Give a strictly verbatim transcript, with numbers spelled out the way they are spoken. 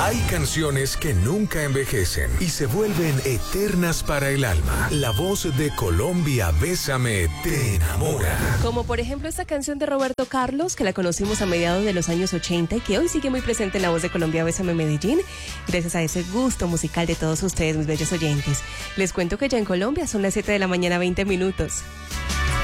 Hay canciones que nunca envejecen y se vuelven eternas para el alma. La voz de Colombia, Bésame, te enamora. Como por ejemplo esta canción de Roberto Carlos, que la conocimos a mediados de los años ochenta y que hoy sigue muy presente en la voz de Colombia, Bésame, Medellín, gracias a ese gusto musical de todos ustedes, mis bellos oyentes. Les cuento que ya en Colombia son las siete de la mañana, veinte minutos.